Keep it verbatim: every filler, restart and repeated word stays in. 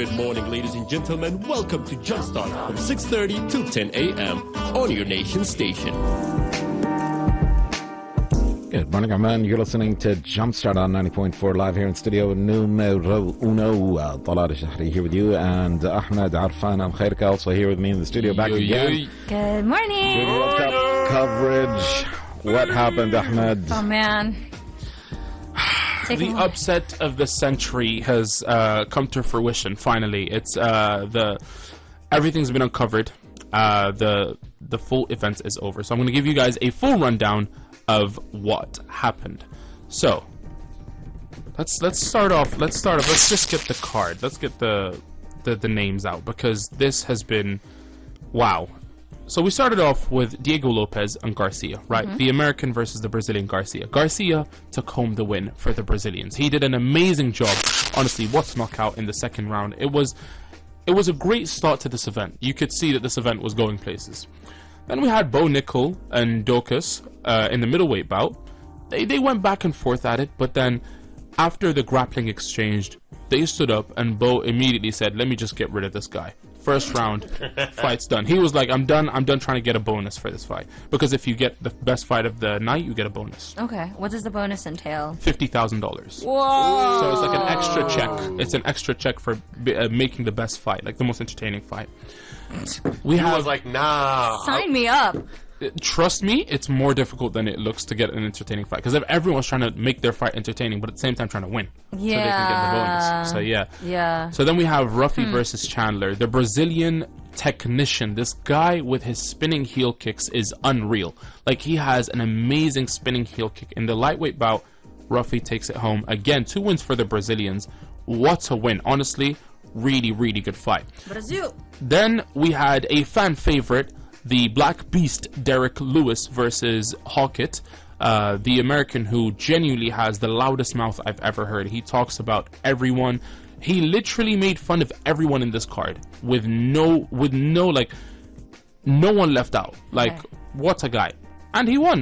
Good morning, ladies and gentlemen. Welcome to Jumpstart from six thirty till ten a.m. on your nation station. Good morning, Arman. You're listening to Jumpstart on ninety point four live here in studio numero uno. Uh, Talal Shahri here with you, and Ahmed Arfan Al Khairka also here with me in the studio. Back again. Good morning. Good World Cup coverage. What happened, Ahmed? Oh, man. The upset of the century has uh, come to fruition. Finally, it's uh, the everything's been uncovered. Uh, the the full event is over. So I'm going to give you guys a full rundown of what happened. So let's let's start off. Let's start off. Let's just get the card. Let's get the the, the names out, because this has been wow. So we started off with Diego Lopez and Garcia, right? Mm-hmm. The American versus the Brazilian Garcia. Garcia took home the win for the Brazilians. He did an amazing job. Honestly, what's knockout in the second round? It was it was a great start to this event. You could see that this event was going places. Then we had Bo Nickel and Dokas uh, in the middleweight bout. They they went back and forth at it, but then after the grappling exchanged, they stood up and Bo immediately said, "Let me just get rid of this guy." First round, fight's done. He was like, I'm done, I'm done trying to get a bonus for this fight. Because if you get the best fight of the night, you get a bonus. Okay, what does the bonus entail? fifty thousand dollars. Whoa! So it's like an extra check. It's an extra check for uh, making the best fight, like the most entertaining fight. We He have, was like, nah. Sign me up. Trust me, it's more difficult than it looks to get an entertaining fight. Because everyone's trying to make their fight entertaining, but at the same time trying to win. Yeah. So they can get the bonus. So yeah. Yeah. So then we have Ruffy hmm. versus Chandler. The Brazilian technician. This guy with his spinning heel kicks is unreal. Like, he has an amazing spinning heel kick. In the lightweight bout, Ruffy takes it home. Again, two wins for the Brazilians. What a win. Honestly, really, really good fight. Brazil. Then we had a fan favorite, the Black Beast Derek Lewis versus Hawkett, uh, the American who genuinely has the loudest mouth I've ever heard. He talks about everyone. He literally made fun of everyone in this card with no, with no like, no one left out. Like, okay. What a guy. And he won.